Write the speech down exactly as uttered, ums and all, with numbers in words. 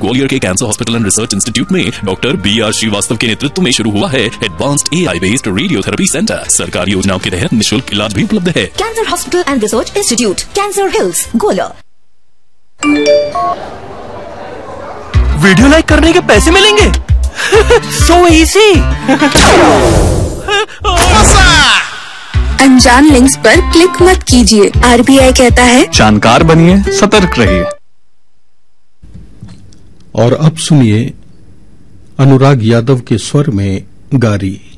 ग्वालियर के cancer hospital and research institute में doctor B are Srivastava के नेतृत्व में शुरू हुआ है एडवांस्ड ए आई बेस्ड रेडियोथेरेपी सेंटर। सरकारी योजनाओं के तहत निःशुल्क इलाज भी उपलब्ध है। Cancer hospital and research institute, cancer hills, Gwalior. Video like करने के पैसे मिलेंगे? So easy. अनजान लिंक्स पर क्लिक मत कीजिए। आर बी आई कहता है जानकार बनिए, सतर्क रहिए। और अब सुनिए अनुराग यादव के स्वर में गारी।